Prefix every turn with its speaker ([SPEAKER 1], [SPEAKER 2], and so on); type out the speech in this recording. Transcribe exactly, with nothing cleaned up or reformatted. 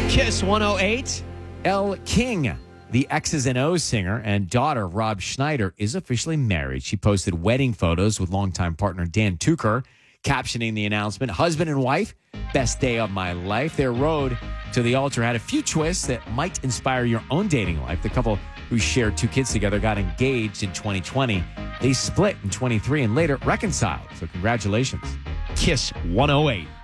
[SPEAKER 1] Kiss one oh eight.
[SPEAKER 2] Elle King, the X's and O's singer and daughter of Rob Schneider, is officially married. She posted wedding photos with longtime partner Dan Tucker, captioning the announcement, "Husband and wife, best day of my life." Their road to the altar had a few twists that might inspire your own dating life. The couple, who shared two kids together, got engaged in twenty twenty. They split in twenty-three and later reconciled. So congratulations.
[SPEAKER 1] Kiss one oh eight.